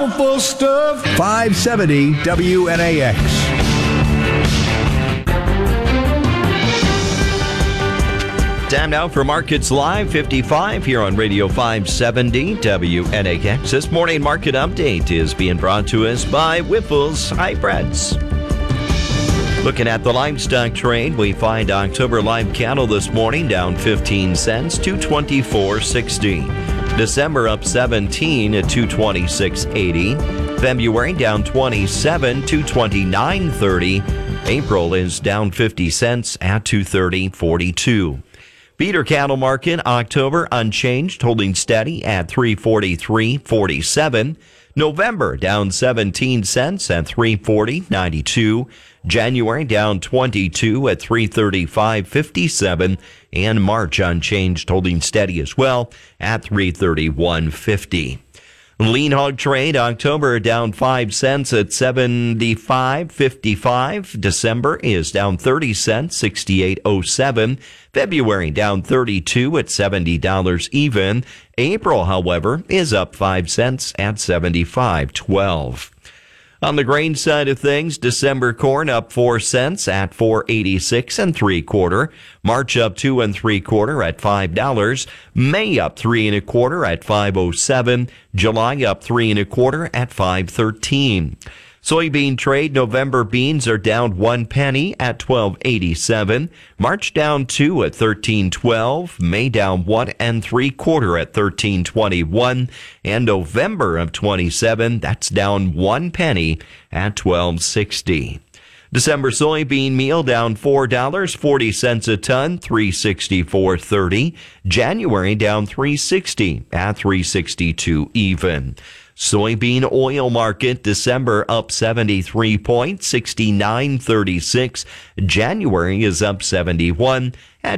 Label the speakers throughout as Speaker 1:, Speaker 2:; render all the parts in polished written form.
Speaker 1: powerful stuff.
Speaker 2: 570 WNAX.
Speaker 3: Time now for Markets Live 55 here on Radio 570 WNAX. This morning market update is being brought to us by Wyffels Hybrids. Looking at the livestock trade, we find October live cattle this morning down 15 cents to $24.60. December up 17 at $226.80. February down 27 to $29.30. April is down 50 cents at $230.42. Feeder cattle market, October unchanged, holding steady at $343.47. November down 17 cents at $340.92. January down 22 at $335.57. And March unchanged, holding steady as well at $331.50. Lean hog trade, October down 5 cents at $75.55. December is down 30 cents, $68.07. February down 32 at $70 even. April, however, is up 5 cents at $75.12. On the grain side of things, December corn up 4 cents at $4.86 3/4. March up 2 3/4 at $5. May up 3 1/4 at $5.07. July up 3 1/4 at $5.13. Soybean trade, November beans are down 1 penny at $12.87. March down 2 at $13.12. May down 1 3/4 at $13.21. And November of 27, that's down 1 penny at $12.60. December soybean meal down $4.40 a ton, $364.30. January down $3.60 at $3.62 even. Soybean oil market, December up 73 points, $69.36. January is up 71 at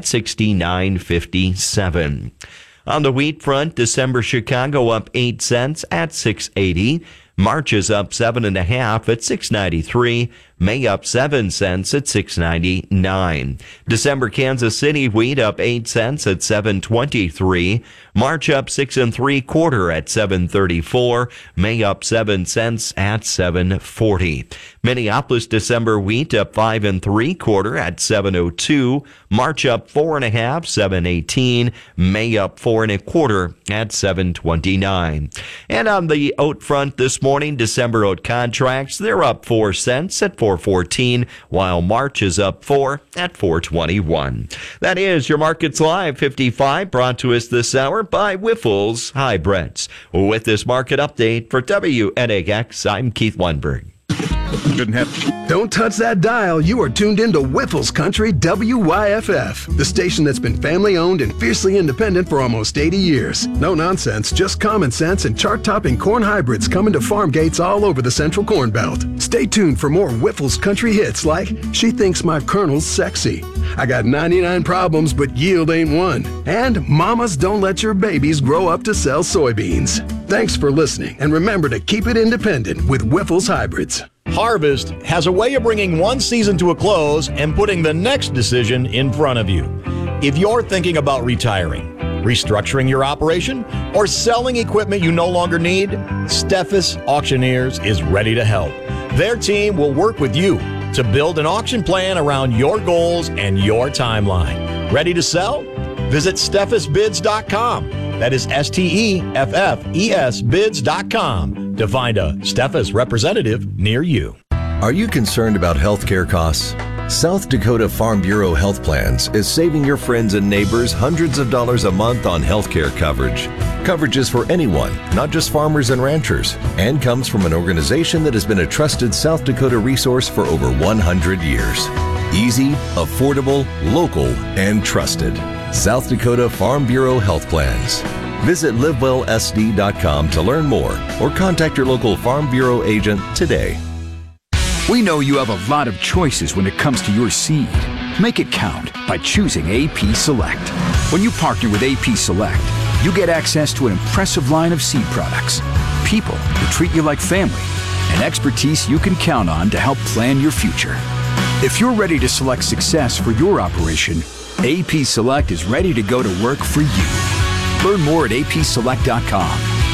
Speaker 3: $69.57. On the wheat front, December Chicago up 8 cents at $6.80. March is up 7.5 at $6.93. May up 7 cents at $6.99. December Kansas City wheat up 8 cents at $7.23. March up 6 3/4 at $7.34. May up 7 cents at $7.40. Minneapolis December wheat up 5 3/4 at $7.02. March up 4.5, $7.18. May up 4 1/4 at $7.29. And on the oat front this morning, December oat contracts, they're up 4 cents at $4.14, while March is up 4 at $4.21. That is your Markets Live 55, brought to us this hour by Wyffels Hybrids. With this market update for WNAX, I'm Keith Weinberg.
Speaker 4: Don't touch that dial. You are tuned into Wyffels Country WYFF, the station that's been family-owned and fiercely independent for almost 80 years. No nonsense, just common sense and chart-topping corn hybrids coming to farm gates all over the Central Corn Belt. Stay tuned for more Wyffels Country hits like She Thinks My Colonel's Sexy, I Got 99 Problems But Yield Ain't One, and Mamas Don't Let Your Babies Grow Up to Sell Soybeans. Thanks for listening, and remember to keep it independent with Wyffels Hybrids.
Speaker 5: Harvest has a way of bringing one season to a close and putting the next decision in front of you. If you're thinking about retiring, restructuring your operation, or selling equipment you no longer need, Steffes Auctioneers is ready to help. Their team will work with you to build an auction plan around your goals and your timeline. Ready to sell? Visit SteffesBids.com. That is STEFFES bids.com to find a Steffes representative near you.
Speaker 6: Are you concerned about healthcare costs? South Dakota Farm Bureau Health Plans is saving your friends and neighbors hundreds of dollars a month on healthcare coverage. Coverage is for anyone, not just farmers and ranchers, and comes from an organization that has been a trusted South Dakota resource for over 100 years. Easy, affordable, local, and trusted. South Dakota Farm Bureau Health Plans. Visit livewellsd.com to learn more or contact your local Farm Bureau agent today.
Speaker 2: We know you have a lot of choices when it comes to your seed. Make it count by choosing AP Select. When you partner with AP Select, you get access to an impressive line of seed products, people who treat you like family, and expertise you can count on to help plan your future. If you're ready to select success for your operation, AP Select is ready to go to work for you. Learn more at apselect.com.